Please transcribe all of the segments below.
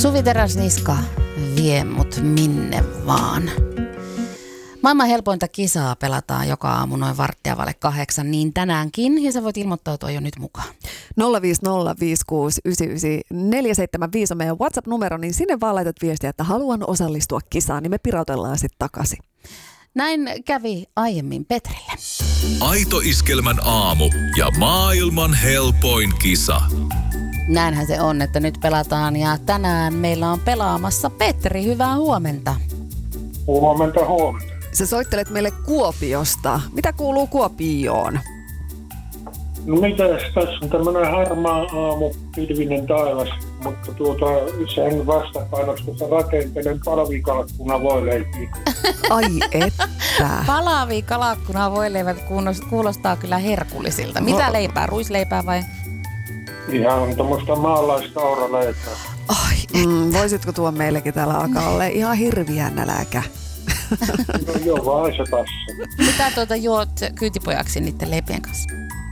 Suvi Teräsniska, vie mut minne vaan. Maailman helpointa kisaa pelataan joka aamu noin 7:15, niin tänäänkin, ja sä voit ilmoittautua jo nyt mukaan. 05056999475 on meidän WhatsApp-numero, niin sinne vaan laitat viestiä, että haluan osallistua kisaan, niin me pirautellaan sitten takaisin. Näin kävi aiemmin Petrille. Aito Iskelmän aamu ja maailman helpoin kisa. Näinhän se on, että nyt pelataan ja tänään meillä on pelaamassa Petri. Hyvää huomenta. Huomenta. Sä soittelet meille Kuopiosta. Mitä kuuluu Kuopioon? No mitäs, tässä on tämmönen harmaa aamu, pilvinen taivas, mutta sen vastapainoksi, kun rakentelen palavikalkkuna voileipiä. Ai että. Palavia kalakkuna voileivät kuulostaa kyllä herkullisilta. Mitä leipää? Ruisleipää vai? Ihan tommoista maalaista auraleipää. Ai, voisitko tuo meillekin täällä alkaa olla ihan hirviä näläkä? No joo, vaan se tässä. Mitä juot kyytipojaksi niiden leipien kanssa?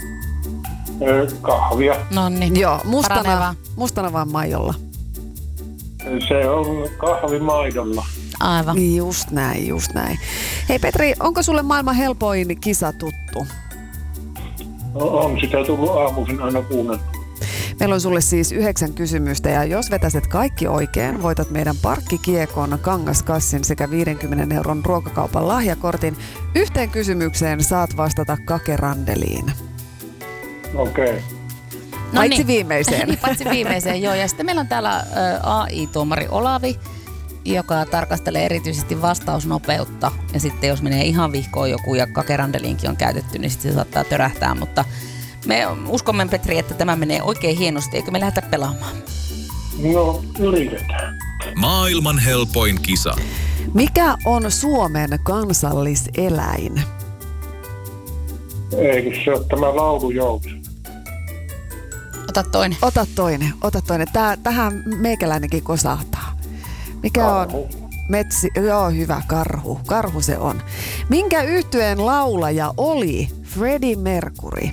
Kahvia. Noniin. Joo, mustana vaan maidolla. Se on kahvimaidolla. Aivan. Just näin. Hei Petri, onko sulle maailman helpoin kisa tuttu? No, on sitä tullut aamuisin aina kuunneltua. Meillä on sulle siis 9 kysymystä ja jos vetäiset kaikki oikein, voitat meidän parkkikiekon, kangaskassin sekä 50 € ruokakaupan lahjakortin. Yhteen kysymykseen saat vastata kakerandeliin. Okei. Paitsi viimeiseen. Paitsi viimeiseen, joo. Ja sitten meillä on täällä AI-tuomari Olavi, joka tarkastelee erityisesti vastausnopeutta. Ja sitten jos menee ihan vihkoon joku ja kakerandeliinkin on käytetty, niin sitten se saattaa törähtää. Mutta me uskomme, Petri, että tämä menee oikein hienosti. Eikö me lähdetä pelaamaan? No, yritetään. Maailman helpoin kisa. Mikä on Suomen kansalliseläin? Eikö se ole tämä laulujouts? Ota toinen. Ota toinen. Tähän meikäläinenkin kosahtaa. Mikä Karhu. on? Joo, hyvä, karhu. Karhu se on. Minkä yhtyeen laulaja oli Freddie Mercury?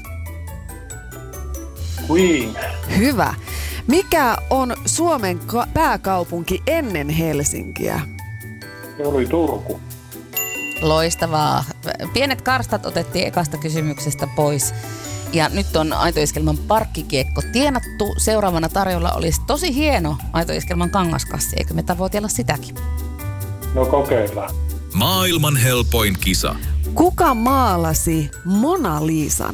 Queen. Hyvä. Mikä on Suomen pääkaupunki ennen Helsinkiä? Se oli Turku. Loistavaa. Pienet karstat otettiin ekasta kysymyksestä pois. Ja nyt on Aito Iskelman parkkikiekko tienattu. Seuraavana tarjolla olisi tosi hieno Aito Iskelman kangaskassi. Eikö me tavoitella sitäkin? No kokeillaan. Maailman helpoin kisa. Kuka maalasi Mona Lisan?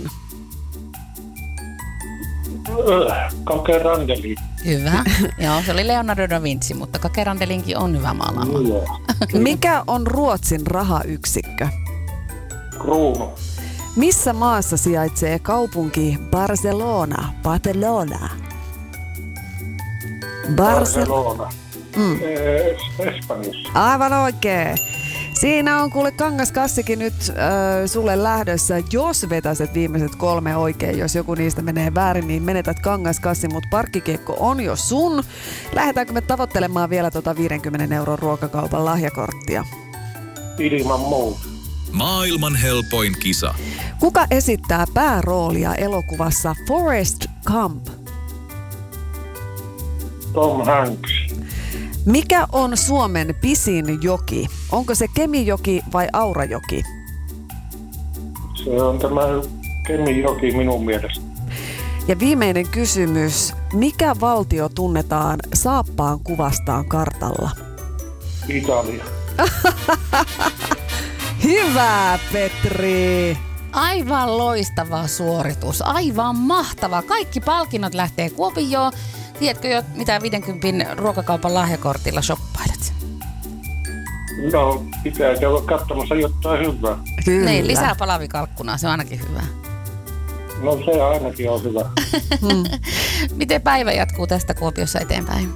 Kakerandeli. Hyvä. Joo, se oli Leonardo da Vinci, mutta kakerandelinkin on hyvä maalaama. Joo. Mikä on Ruotsin rahayksikkö? Kruunu. Missä maassa sijaitsee kaupunki Barcelona? Barcelona. Espanjassa. Aivan oikein. Siinä on kuule kangaskassikin nyt sulle lähdössä. Jos vetäiset viimeiset 3 oikein, jos joku niistä menee väärin, niin menetät kangaskassin, mutta parkkikiekko on jo sun. Lähdetäänkö me tavoittelemaan vielä 50 € ruokakaupan lahjakorttia? Ilman muuta. Maailman helpoin kisa. Kuka esittää pääroolia elokuvassa Forrest Gump? Tom Hanks. Mikä on Suomen pisin joki? Onko se Kemijoki vai Aurajoki? Se on tämä Kemijoki minun mielestä. Ja viimeinen kysymys. Mikä valtio tunnetaan saappaan kuvastaan kartalla? Italia. Hyvä, Petri! Aivan loistava suoritus. Aivan mahtava. Kaikki palkinnot lähtee Kuopioon. Tiedätkö jo, mitä 50 ruokakaupan lahjakortilla shoppailet? No, pitää käydä katsomassa jotain hyvää. Kyllä. Niin, lisää palavikalkkunaa, se on ainakin hyvä. No se ainakin on hyvä. Miten päivä jatkuu tästä Kuopiossa eteenpäin?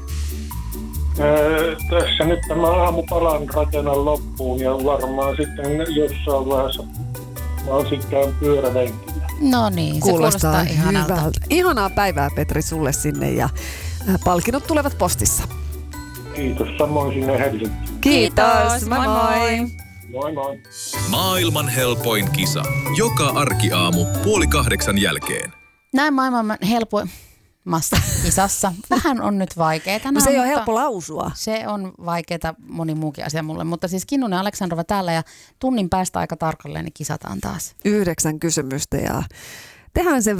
Tässä nyt tämä aamupalan rakennan loppuun ja varmaan sitten jossain vaiheessa mä oon sitten pyörälenkillä. No niin, se kuulostaa ihanalta. Hyvältä. Ihanaa päivää, Petri, sulle sinne ja palkinnot tulevat postissa. Kiitos, samoin sinne Helsinkiin. Kiitos, moi moi! Moi moi! Maailman helpoin kisa. Joka arkiaamu 7:30 jälkeen. Näin maailman helpoin. massakisassa. Vähän on nyt vaikeaa tänään. No se ei ole helppo lausua. Se on vaikeaa, moni muukin asia mulle. Mutta siis Kinnunen Aleksandrova täällä ja tunnin päästä aika tarkalleen niin kisataan taas. 9 kysymystä ja tehdään sen